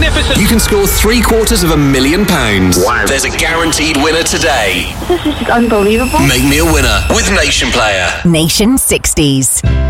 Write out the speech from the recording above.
magnificent. You can score £750,000. Wow. There's a guaranteed winner today. This is unbelievable. Make me a winner with Nation Player. Nation 60s.